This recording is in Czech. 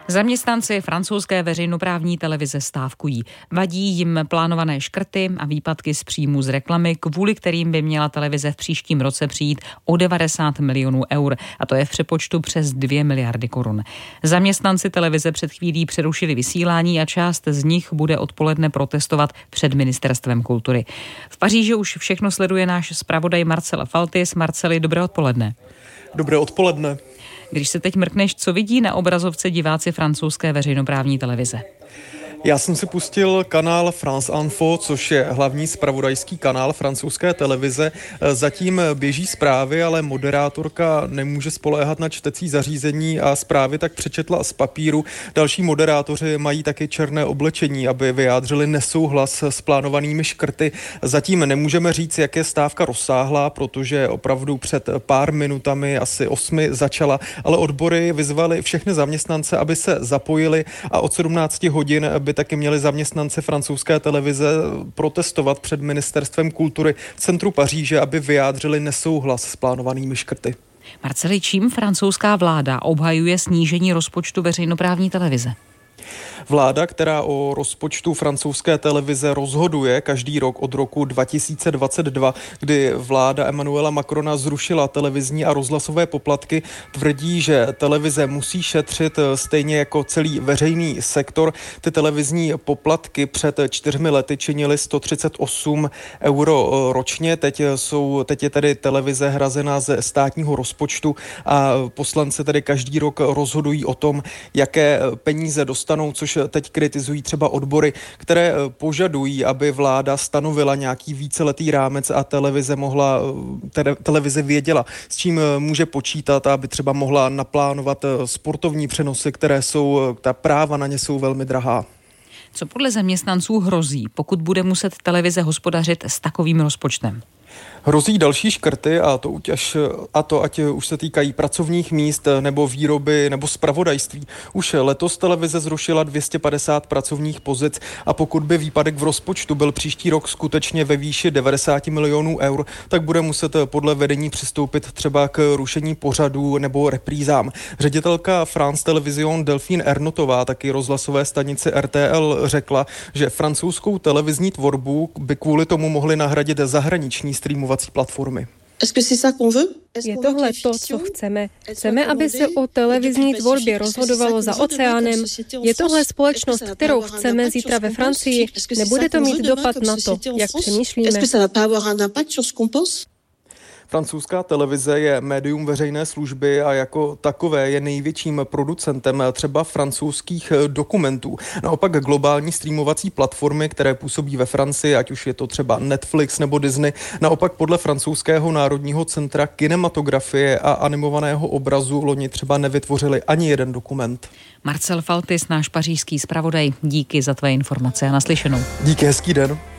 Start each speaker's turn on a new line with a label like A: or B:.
A: Zaměstnanci francouzské veřejnoprávní televize stávkují. Vadí jim plánované škrty a výpadky z příjmů z reklamy, kvůli kterým by měla televize v příštím roce přijít o 90 milionů eur, a to je v přepočtu přes 2 miliardy korun. Zaměstnanci televize před chvílí přerušili vysílání a část z nich bude odpoledne protestovat před ministerstvem kultury. V Paříži už všechno sleduje náš zpravodaj Marcel Faltis. Marceli, dobré odpoledne.
B: Dobré odpoledne.
A: Když se teď mrkneš, co vidí na obrazovce diváci francouzské veřejnoprávní televize?
B: Já jsem si pustil kanál France Info, což je hlavní zpravodajský kanál francouzské televize. Zatím běží zprávy, ale moderátorka nemůže spoléhat na čtecí zařízení a zprávy tak přečetla z papíru. Další moderátoři mají taky černé oblečení, aby vyjádřili nesouhlas s plánovanými škrty. Zatím nemůžeme říct, jak je stávka rozsáhlá, protože opravdu před pár minutami, asi 8 začala, ale odbory vyzvaly všechny zaměstnance, aby se zapojili, a od 17 hodin by taky měli zaměstnanci francouzské televize protestovat před ministerstvem kultury v centru Paříže, aby vyjádřili nesouhlas s plánovanými škrty.
A: Marceli, čím francouzská vláda obhajuje snížení rozpočtu veřejnoprávní televize?
B: Vláda, která o rozpočtu francouzské televize rozhoduje každý rok od roku 2022, kdy vláda Emmanuela Macrona zrušila televizní a rozhlasové poplatky, tvrdí, že televize musí šetřit stejně jako celý veřejný sektor. Ty televizní poplatky před 4 lety činily 138 euro ročně. Teď je tedy televize hrazena ze státního rozpočtu a poslanci tedy každý rok rozhodují o tom, jaké peníze dostanou, což teď kritizují třeba odbory, které požadují, aby vláda stanovila nějaký víceletý rámec a televize věděla, s čím může počítat, aby třeba mohla naplánovat sportovní přenosy, ta práva na ně jsou velmi drahá.
A: Co podle zaměstnanců hrozí, pokud bude muset televize hospodařit s takovým rozpočtem?
B: Hrozí další škrty, a to ať už se týkají pracovních míst nebo výroby nebo zpravodajství. Už letos televize zrušila 250 pracovních pozic, a pokud by výpadek v rozpočtu byl příští rok skutečně ve výši 90 milionů eur, tak bude muset podle vedení přistoupit třeba k rušení pořadů nebo reprízám. Ředitelka France Television Delphine Ernotová taky rozhlasové stanici RTL řekla, že francouzskou televizní tvorbu by kvůli tomu mohly nahradit zahraniční streamovací platformy.
C: Je tohle to, co chceme? Chceme, aby se o televizní tvorbě rozhodovalo za oceánem? Je tohle společnost, kterou chceme zítra ve Francii? Nebude to mít dopad na to, jak přemýšlíme?
B: Francouzská televize je médium veřejné služby a jako takové je největším producentem třeba francouzských dokumentů. Naopak globální streamovací platformy, které působí ve Francii, ať už je to třeba Netflix nebo Disney, naopak podle francouzského národního centra kinematografie a animovaného obrazu loni třeba nevytvořili ani jeden dokument.
A: Marcel Faltis, náš pařížský zpravodaj, díky za tvé informace a naslyšenou.
B: Díky, hezký den.